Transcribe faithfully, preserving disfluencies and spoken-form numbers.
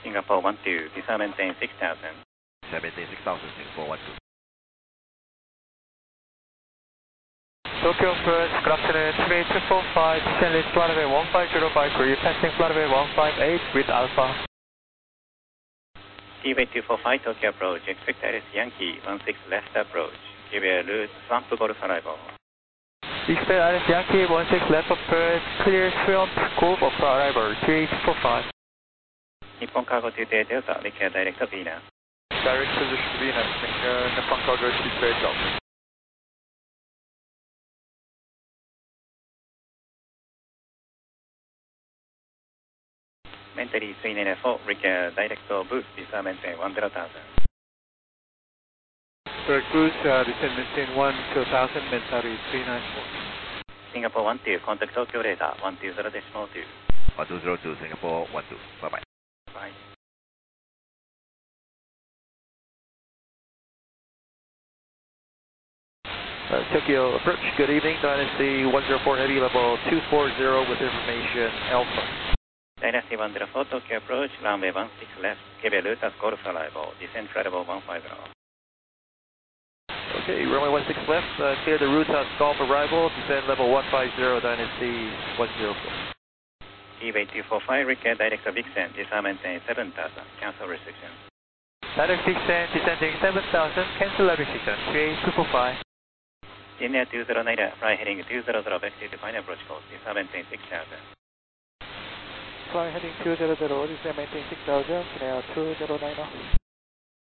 Singapore one two, descend maintain six thousand. Maintain six thousand, Singapore one two. Tokyo approach, good afternoon, three two four five, descend lead flight away one five zero five three, passing flight away one five eight with Alpha. T V two four five, Tokyo approach, expect Alice Yankee one six left approach, give a route Swamp Golf arrival. Expect Alice Yankee one six left approach, clear Swamp Golf of arrival, three two four five. Nippon Cargo two Delta, require direct to Venus. Direct position to Venus, uh, Nippon Cargo two Delta. Mentally three nine four, require direct to boost, descend maintain one zero thousand. Direct boost, uh, descend maintain one two thousand, mentally three nine four. Singapore one two, contact Tokyo radar one two zero decimal two. one two zero two, Singapore one two. Bye bye. Bye. Uh, Tokyo approach, good evening, Dynasty one zero four Heavy level two four zero with information Alpha. Dynasty one zero four, Tokyo approach, runway one six left, give a route as Golf arrival, descend flight level one five zero. Okay, runway one six left, uh, clear the route as Golf arrival, descend level one five zero, Dynasty one zero four. T V two four five, require direct to Vixen, descend maintain seven thousand, cancel restriction. Direct Vixen, descending seven thousand, cancel restriction, three two four five. Linear two zero nine, fly heading two zero zero, vector to final approach course, descend maintain six thousand. Fly heading two zero zero, descend maintain six thousand, now two zero nine.